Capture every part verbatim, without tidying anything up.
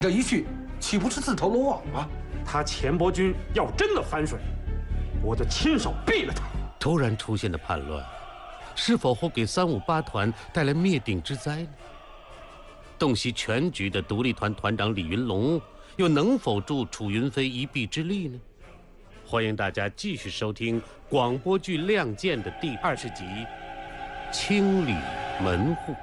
这一去，岂不是自投罗网啊？ 他钱伯钧要真的反水，我就亲手毙了他。 突然出现的叛乱，是否会给三五八团带来灭顶之灾呢？洞悉全局的独立团团长李云龙，又能否助楚云飞一臂之力呢？欢迎大家继续收听广播剧《亮剑》的第二十集《清理门户》。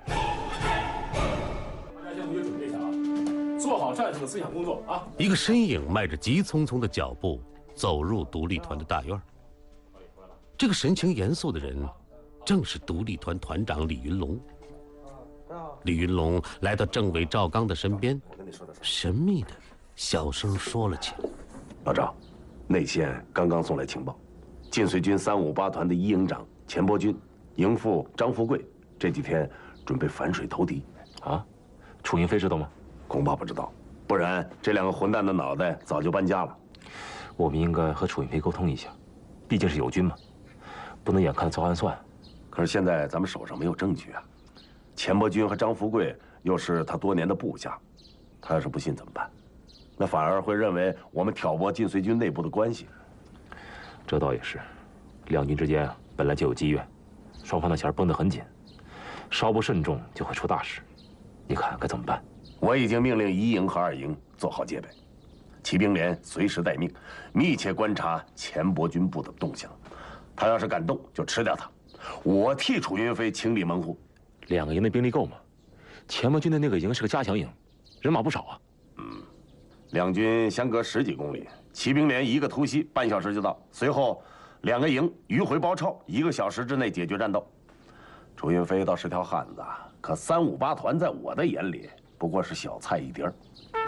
大家先同学准备一下啊，做好战术的思想工作啊！ 一个身影迈着急匆匆的脚步走入独立团的大院。这个神情严肃的人，正是独立团团长李云龙。李云龙来到政委赵刚的身边，神秘的小声说了起来：“ 老赵，内线刚刚送来情报，晋绥军三五八团的一营长钱伯钧、营副张富贵这几天准备反水投敌。啊，楚云飞知道吗？恐怕不知道，不然这两个混蛋的脑袋早就搬家了。我们应该和楚云飞沟通一下，毕竟是友军嘛，不能眼看遭暗算。可是现在咱们手上没有证据啊。钱伯钧和张富贵又是他多年的部下，他要是不信怎么办？那反而会认为我们挑拨晋绥军内部的关系。这倒也是，两军之间啊本来就有积怨，双方的弦绷得很紧，稍不慎重就会出大事。你看该怎么办？我已经命令一营和二营做好戒备，骑兵连随时待命，密切观察钱伯钧部的动向。他要是敢动，就吃掉他。我替楚云飞清理门户。两个营的兵力够吗？钱伯钧的那个营是个加强营，人马不少啊。嗯，两军相隔十几公里，骑兵连一个突袭，半小时就到。随后，两个营迂回包抄，一个小时之内解决战斗。楚云飞倒是条汉子，可三五八团在我的眼里不过是小菜一碟儿。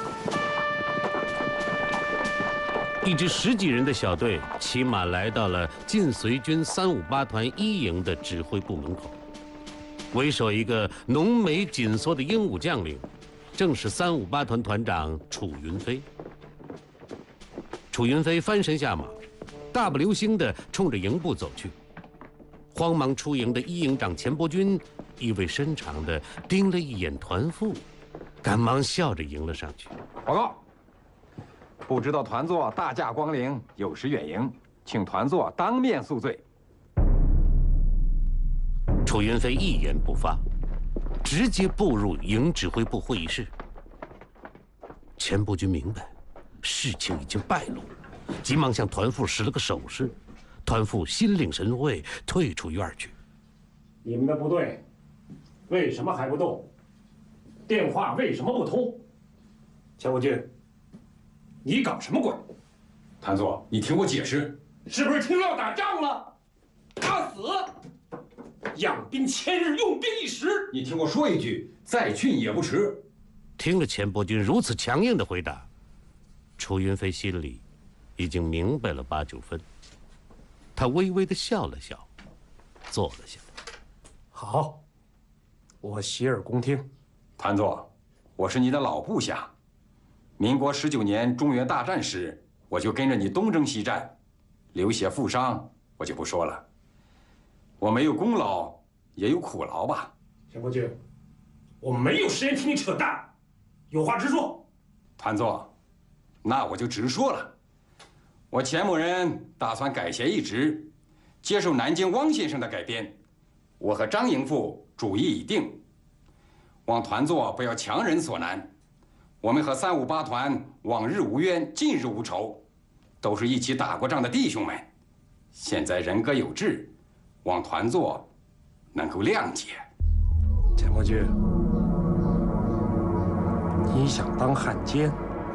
一支十几人的小队骑马来到了晋绥军三五八团一营的指挥部门口。为首一个浓眉紧缩的英武将领，正是三五八团团长楚云飞。楚云飞翻身下马，大步流星地冲着营部走去。慌忙出营的一营长钱伯钧意味深长地盯了一眼团副，赶忙笑着迎了上去。 报告，不知道团座大驾光临，有失远迎，请团座当面恕罪。 楚云飞一言不发，直接步入营指挥部会议室。钱伯钧明白事情已经败露，急忙向团副使了个手势。团副心领神会，退出院去。 你们的部队为什么还不动？电话为什么不通？钱伯钧，你搞什么鬼？ 团座，你听我解释， 是不是听说要打仗了？打死！养兵千日，用兵一时。 你听我说一句，再训也不迟。 听了钱伯钧如此强硬的回答，楚云飞心里已经明白了八九分。他微微的笑了笑，坐了下来。 好，我洗耳恭听。 团座，我是你的老部下，民国十九年中原大战时，我就跟着你东征西战，流血负伤，我就不说了。我没有功劳，也有苦劳吧？ 钱伯钧，我没有时间听你扯淡，有话直说。 团座，那我就直说了。我钱某人打算改弦易帜，接受南京汪先生的改编。我和张营副主意已定，望团座不要强人所难。我们和三五八团往日无冤，近日无仇，都是一起打过仗的弟兄们，现在人各有志。望团座能够谅解。 钱伯钧，你想当汉奸？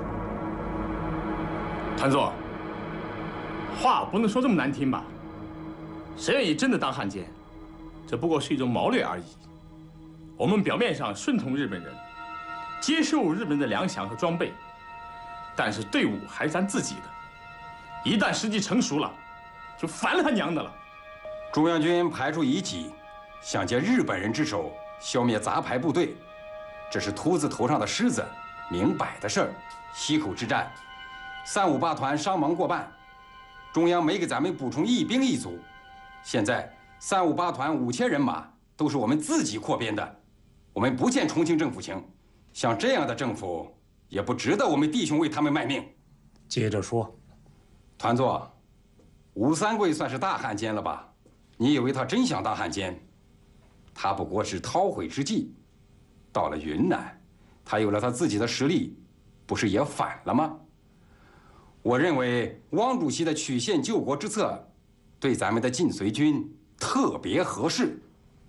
团座，话不能说这么难听吧？谁愿意真的当汉奸？这不过是一种谋略而已。我们表面上顺从日本人，接受日本人的粮饷和装备，但是队伍还是咱自己的。一旦时机成熟了，就烦了他娘的了。 中央军排除异己，想借日本人之手消灭杂牌部队，这是秃子头上的虱子，明摆的事儿。溪口之战，三五八团伤亡过半，中央没给咱们补充一兵一卒。现在三五八团五千人马都是我们自己扩编的，我们不见重庆政府情。像这样的政府， 也不值得我们弟兄为他们卖命。 接着说， 团座，吴三桂算是大汉奸了吧？你以为他真想当汉奸？他不过是韬晦之计。到了云南，他有了他自己的实力，不是也反了吗？我认为汪主席的曲线救国之策，对咱们的晋绥军特别合适。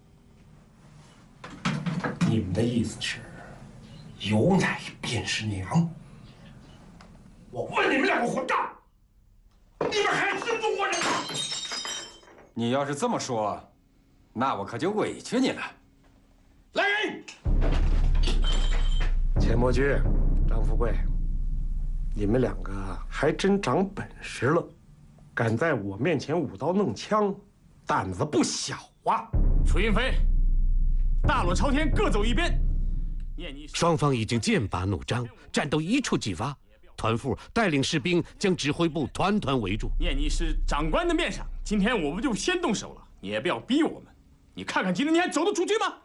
你们的意思是，有奶便是娘？我问你们两个混蛋，你们还是中国人吗？ 你要是这么说，那我可就委屈你了。来人！ 钱伯钧、张富贵，你们两个还真长本事了，敢在我面前舞刀弄枪，胆子不小啊！ 楚云飞，大罗朝天，各走一边。念你双方已经剑拔弩张，战斗一触即发。团副带领士兵将指挥部团团围住。 念你是长官的面上，今天我们就先动手了，你也不要逼我们。你看看今天你还走得出去吗？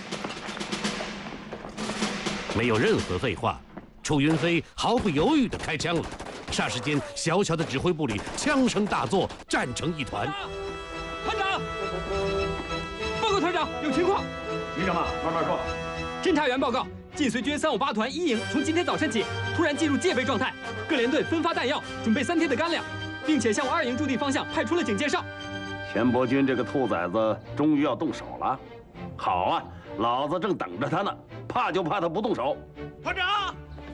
没有任何废话，楚云飞毫不犹豫地开枪了。霎时间，小小的指挥部里枪声大作，战成一团。 团长，报告团长，有情况。 局长啊，慢慢说。 侦察员报告，晋绥军三五八团一营从今天早晨起突然进入戒备状态，各连队分发弹药，准备三天的干粮，并且向我二营驻地方向派出了警戒哨。 钱伯钧这个兔崽子终于要动手了，好啊，老子正等着他呢，怕就怕他不动手。 团长，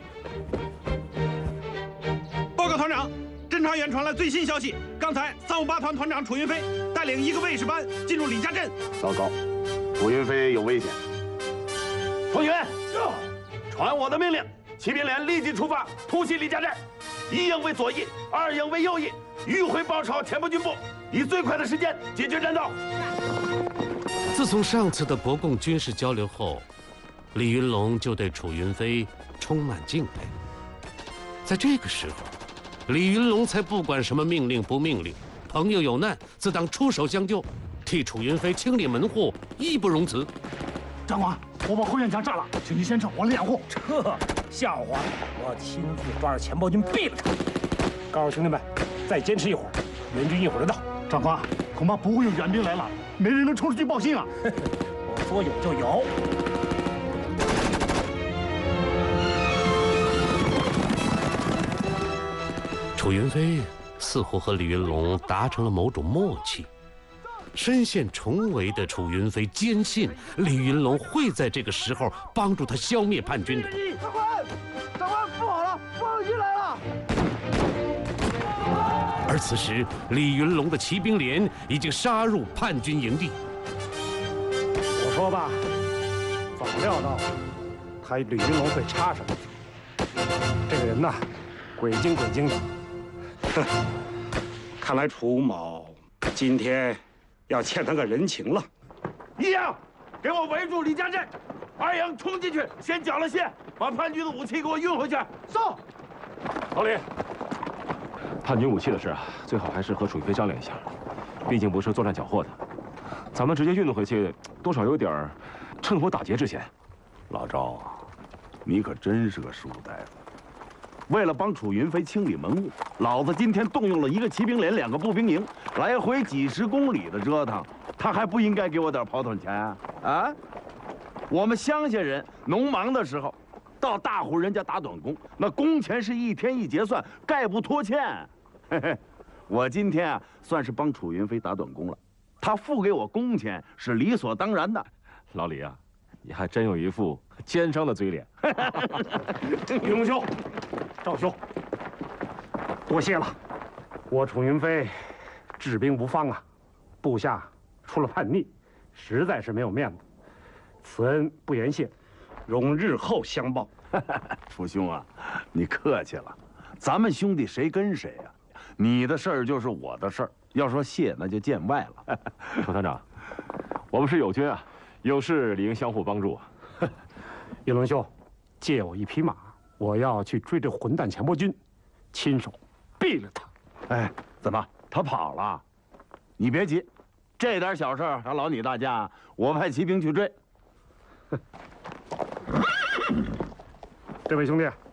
报告团长，侦察员传来最新消息，刚才三五八团团长楚云飞带领一个卫士班进入李家镇。 糟糕，楚云飞有危险。同学，传我的命令，骑兵连立即出发，突袭李家镇。一营为左翼，二营为右翼，迂回包抄前部军部，以最快的时间解决战斗。 自从上次的国共军事交流后，李云龙就对楚云飞充满敬佩。在这个时候，李云龙才不管什么命令不命令，朋友有难自当出手相救，替楚云飞清理门户，义不容辞。 长官，我把后院墙炸了，请您先撤，我来掩护。 撤，笑话！我亲自抓着钱伯钧毙了他。告诉兄弟们，再坚持一会儿，援军一会儿就到。 长官，恐怕不会有援兵来了，没人能冲出去报信啊。 我说有就有。 楚云飞似乎和李云龙达成了某种默契。深陷重围的楚云飞坚信李云龙会在这个时候帮助他消灭叛军的。 长官，长官，不好了，叛军来了！ 而此时，李云龙的骑兵连已经杀入叛军营地。 我说吧，早料到他李云龙会插上去。这个人呐，鬼精鬼精的。哼，看来楚某今天要欠他个人情了。 一营，给我围住李家镇；二营冲进去，先缴了械，把叛军的武器给我运回去。 是。老李， 叛军武器的事啊，最好还是和楚云飞商量一下，毕竟不是作战缴获的，咱们直接运回去，多少有点趁火打劫之嫌。 老赵啊，你可真是个书呆子。为了帮楚云飞清理门户，老子今天动用了一个骑兵连、两个步兵营，来回几十公里的折腾，他还不应该给我点跑腿钱啊？啊！我们乡下人农忙的时候，到大户人家打短工，那工钱是一天一结算，概不拖欠。嘿嘿，我今天啊，算是帮楚云飞打短工了，他付给我工钱是理所当然的。 老李啊，你还真有一副奸商的嘴脸。 李龙兄，赵兄，多谢了。我楚云飞治兵无方啊，部下出了叛逆，实在是没有面子，此恩不言谢，容日后相报。 楚兄啊，你客气了，咱们兄弟谁跟谁啊？你的事儿就是我的事儿，要说谢那就见外了。 楚团长，我们是友军啊，有事理应相互帮助啊。 云龙兄，借我一匹马，我要去追这混蛋钱伯钧，亲手毙了他。 哎，怎么他跑了？你别急，这点小事还劳你大驾，我派骑兵去追。 这位兄弟，